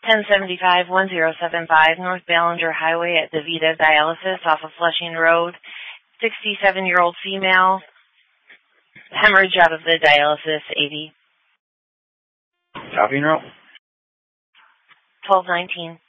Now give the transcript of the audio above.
1075-1075 North Ballinger Highway at DaVita Dialysis off of Flushing Road. 67-year-old female, hemorrhage out of the dialysis, 80. Copy and roll. 1219.